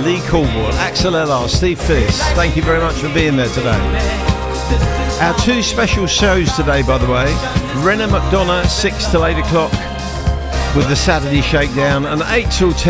Lee Cornwall, Axel LR, Steve Phillips, thank you very much for being there today. Our two special shows today, by the way, Renna McDonough 6 till 8 o'clock with the Saturday Shakedown, and 8 till 10